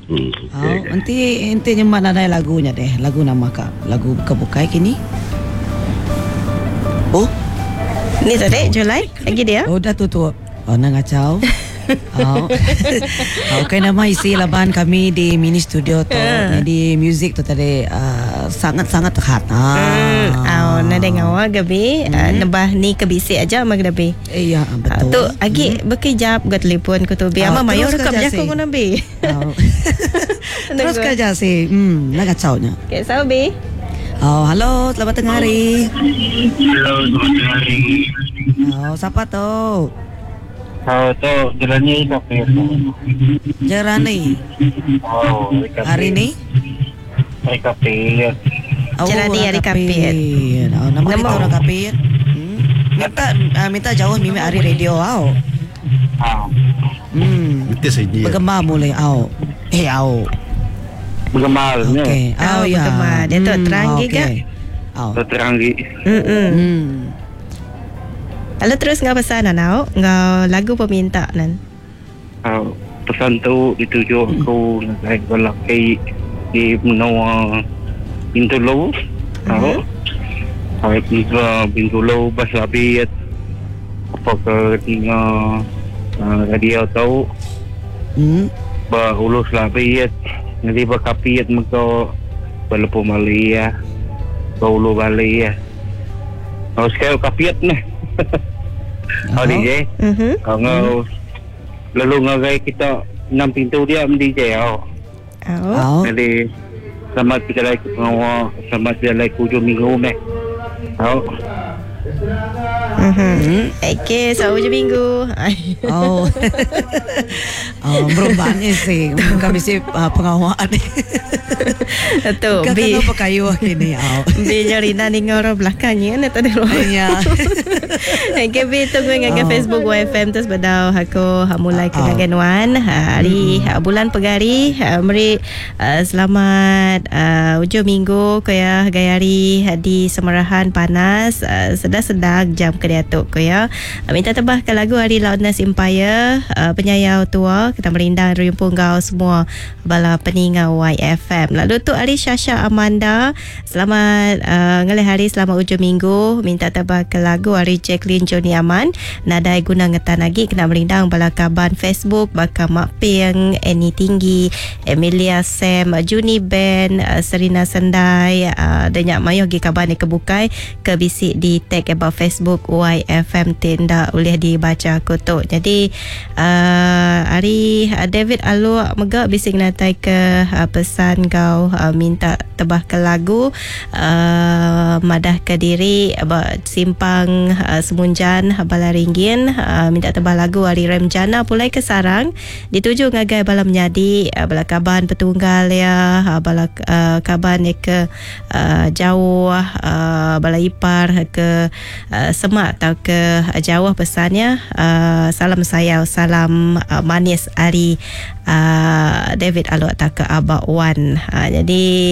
Nanti nyemak nadai lagunya deh. Lagu nama kak. Lagu buka-bukai kini. Oh, Ni tadi Julai lagi dia. dah tutup. Nang ngacau. Okay, nama isi laban kami di mini studio tu. Jadi music tu tadi sangat-sangat terhat. Nada ngawa gabi nabah ni kebisik aja mag gabi. Iya, betul. Tu agi bekejap gat telefon ko tu bi ama mayor rekam ja ko nabi. Terus kerja sih. Nak kacaunya. Okay, sabi. Halo, selamat tengah hari. Halo, selamat hari. Siapa tu? Tu Jerani kafe. Jerani. Hari ni? Hari kafe. Jerani hari kapit. Nama kita orang kapit. Minta jauh mimi hari radio Itu saja. Bergema mulai Bergemal. Okay. Ya. Bergema. Dia tu terang juga. Terang lagi. Lalu terus ngau pesan ngau lagu peminta nan. Pesan tu dituju aku nak lelaki di menawar pintu low. Saya pintu low bahasa Abiyat. Apakah tinggal radio tahu? Bahulus Abiyat. Nanti bakapiyat maka walaupun Malaysia, bahulu Malaysia. Sekarang kapiyat nih. DJ. Kalau lalu ngagai kita 6 pintu dia DJ. Jadi selamat kita lagi pengawa, selamat kita lagi hujung minggu nih. Okay, so hujung minggu. Berubahnya sih. Kami sih pengawaan. Tu Kakak apa kayu kini? Bi nyarina ni ngoro belakangnya ni tadi lo. Ya. Okay, bi tunggu ngagak Facebook YFM terus badau aku mulai ke ngagenwan hari bulan pegari meri selamat hujung minggu kaya gayari di Semerahan panas sedang jam kediatuk kaya minta tebah ke lagu hari Loudness Empire penyayau tua kita merindang rimpung kau semua bala peningau YFM. Lalu tu hari Syasha Amanda selamat ngalih hari selamat hujung minggu minta tebah ke lagu hari Jacqueline Joni Aman nadai guna ngetan lagi kena merindang bala kaban Facebook bakal Mak Ping Annie Tinggi Emilia Sam Juni Ben Serina Sendai dan nyak mayo gi kaban ni kebukai ke bisik di tag about Facebook YFM tindak boleh dibaca kutuk. Jadi hari David Alu megak bisik natai ke pesan kau minta tebah ke lagu madah ke diri simpang Semunjan Balaringgin minta tebah lagu hari Remjana pulai ke Sarang dituju ngagai bala menyadi bala kaban petunggal ya bala kaban ke jauh bala ipar ke semak atau ke jauh pesannya salam sayau salam manis hari David Alu atau ke Abak Wan. Jadi